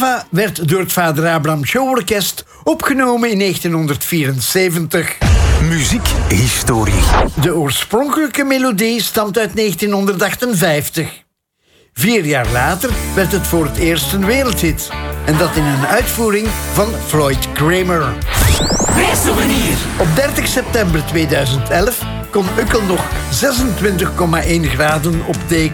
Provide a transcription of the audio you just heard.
werd door het Vader Abraham Showorkest opgenomen in 1974. Muziekhistorie. De oorspronkelijke melodie stamt uit 1958. 4 jaar later werd het voor het eerst een wereldhit. En dat in een uitvoering van Floyd Cramer. Op 30 september 2011 kon Ukkel nog 26,1 graden optekenen.